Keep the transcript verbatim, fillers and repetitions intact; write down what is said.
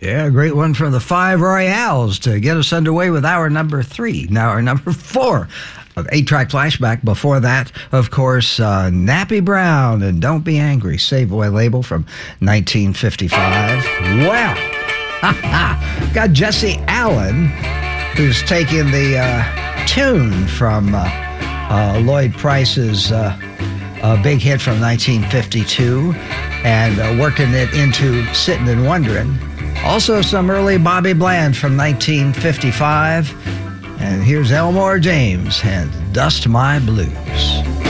Yeah, a great one from the Five Royales to get us underway with hour number three. Now, our number four of eight-track flashback. Before that, of course, uh, Nappy Brown and Don't Be Angry, Savoy label from nineteen fifty-five. Well, got Jesse Allen, who's taking the uh, tune from uh, uh, Lloyd Price's uh, uh, big hit from nineteen fifty-two and uh, working it into Sittin' and Wonderin'. Also, some early Bobby Bland from nineteen fifty-five. And here's Elmore James and Dust My Blues.